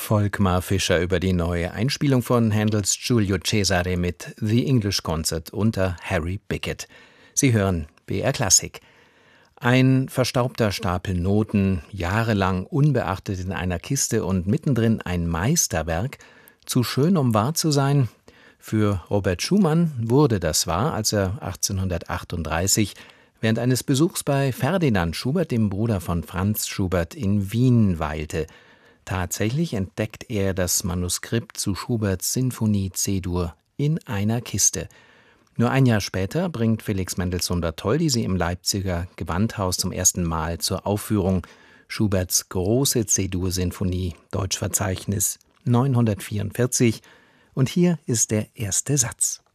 Volkmar Fischer über die neue Einspielung von Händels Giulio Cesare mit The English Concert unter Harry Bickett. Sie hören BR Klassik. Ein verstaubter Stapel Noten, jahrelang unbeachtet in einer Kiste und mittendrin ein Meisterwerk, zu schön, um wahr zu sein? Für Robert Schumann wurde das wahr, als er 1838 während eines Besuchs bei Ferdinand Schubert, dem Bruder von Franz Schubert, in Wien weilte. Tatsächlich entdeckt er das Manuskript zu Schuberts Sinfonie C-Dur in einer Kiste. Nur ein Jahr später bringt Felix Mendelssohn Bartholdy sie im Leipziger Gewandhaus zum ersten Mal zur Aufführung. Schuberts große C-Dur-Sinfonie, Deutschverzeichnis 944. Und hier ist der erste Satz.